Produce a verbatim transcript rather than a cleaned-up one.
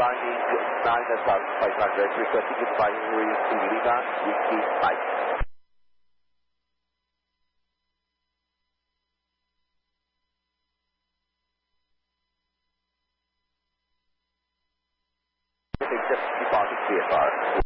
climbing nine thousand five hundred, requesting advisory to Lima, Whiskey Mike. Just departing C F R.